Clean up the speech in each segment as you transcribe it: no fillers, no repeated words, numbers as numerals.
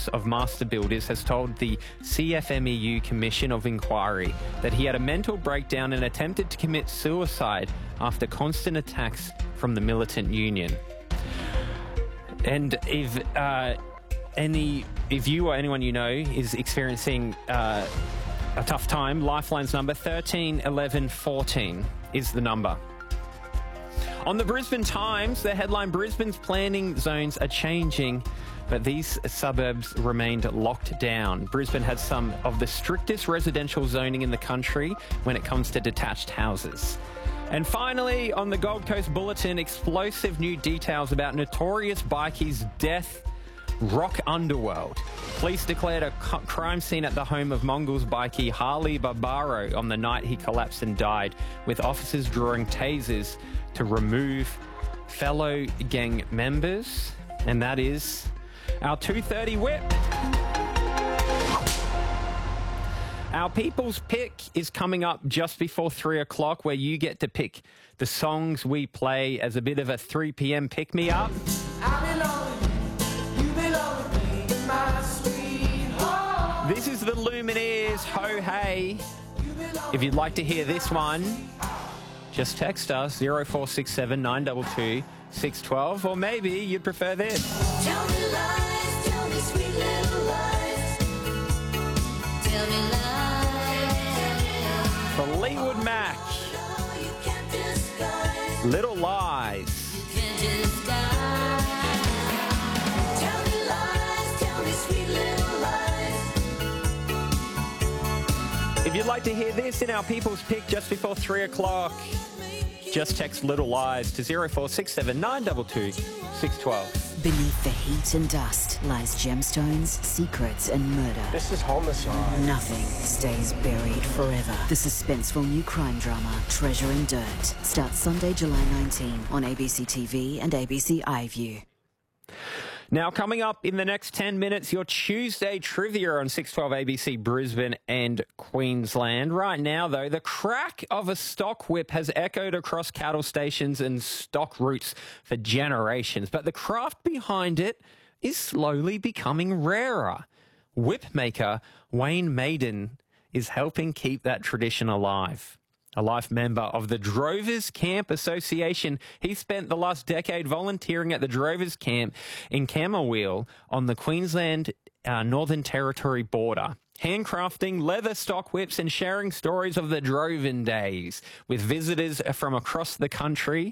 boss of Master Builders, has told the CFMEU Commission of Inquiry that he had a mental breakdown and attempted to commit suicide after constant attacks from the militant union. And if you or anyone you know is experiencing a tough time, Lifeline's number 13 11 14 is the number. On the Brisbane Times, the headline, Brisbane's planning zones are changing, but these suburbs remained locked down. Brisbane has some of the strictest residential zoning in the country when it comes to detached houses. And finally, on the Gold Coast Bulletin, explosive new details about notorious bikie's death rock underworld. Police declared a crime scene at the home of Mongols bikie Harley Barbaro on the night he collapsed and died, with officers drawing tasers to remove fellow gang members. And that is our 2:30 whip. Our People's Pick is coming up just before 3 o'clock, where you get to pick the songs we play as a bit of a 3 p.m. pick-me-up. This is the Lumineers, Ho Hey. If you'd like to hear this one, just text us 0467 922 612, or maybe you'd prefer this. Tell me lies, tell me sweet little lies. Tell me lies. Fleetwood Mac, You can't disguise. Little Lies. You can't disguise. Tell me lies, tell me sweet little lies. If you'd like to hear this in our People's Pick just before 3 o'clock, just text Little Lies to 0467 922 612. Beneath the heat and dust lies gemstones, secrets and murder. This is homicide. Nothing stays buried forever. The suspenseful new crime drama, Treasure in Dirt, starts Sunday, July 19 on ABC TV and ABC iView. Now, coming up in the next 10 minutes, your Tuesday trivia on 612 ABC Brisbane and Queensland. Right now, though, the crack of a stock whip has echoed across cattle stations and stock routes for generations, but the craft behind it is slowly becoming rarer. Whip maker Wayne Maiden is helping keep that tradition alive. A life member of the Drovers Camp Association, he spent the last decade volunteering at the Drovers Camp in Camberwell on the Queensland Northern Territory border, handcrafting leather stock whips and sharing stories of the Droven days with visitors from across the country.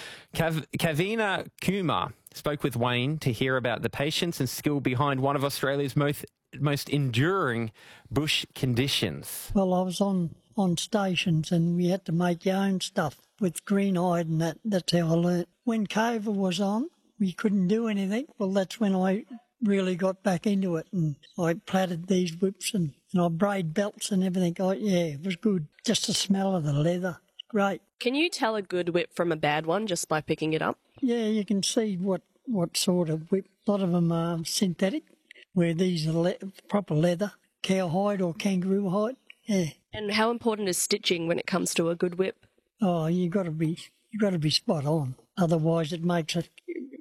Kavina Kumar spoke with Wayne to hear about the patience and skill behind one of Australia's most enduring bush conditions. Well, I was on stations and we had to make your own stuff with greenhide and that's how I learnt. When COVID was on, we couldn't do anything. Well, that's when I really got back into it and I plaited these whips and I braid belts and everything. It was good. Just the smell of the leather, great. Can you tell a good whip from a bad one just by picking it up? Yeah, you can see what sort of whip. A lot of them are synthetic, where these are proper leather, cowhide or kangaroo hide. Yeah. And how important is stitching when it comes to a good whip? Oh, you got to be spot on. Otherwise, it makes it.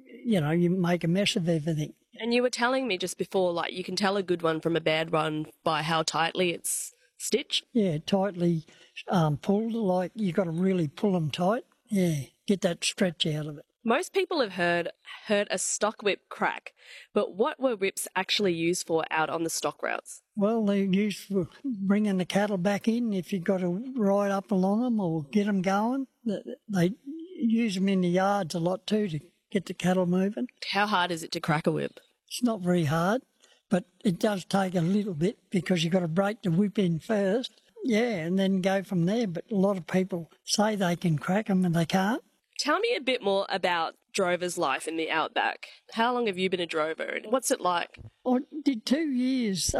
You make a mess of everything. And you were telling me just before, like, you can tell a good one from a bad one by how tightly it's stitched. Yeah, tightly pulled. Like you got to really pull them tight. Yeah, get that stretch out of it. Most people have heard a stock whip crack, but what were whips actually used for out on the stock routes? Well, they're used for bringing the cattle back in if you've got to ride up along them or get them going. They use them in the yards a lot too to get the cattle moving. How hard is it to crack a whip? It's not very hard, but it does take a little bit because you've got to break the whip in first. Yeah, and then go from there. But a lot of people say they can crack them and they can't. Tell me a bit more about drover's life in the outback. How long have you been a drover and what's it like? I did 2 years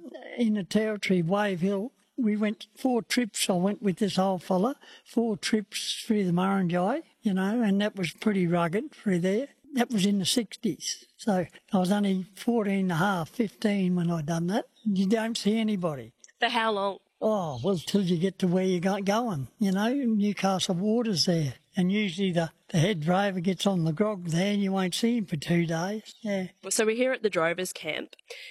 in the territory, Wave Hill. We went 4 trips. I went with this old fella, 4 trips through the Murrumbidgee, and that was pretty rugged through there. That was in the 60s. So I was only 14 and a half, 15 when I done that. You don't see anybody. For how long? Oh, well, till you get to where you're going, Newcastle Water's there. And usually the head drover gets on the grog there and you won't see him for 2 days. Yeah. So we're here at the Drovers Camp.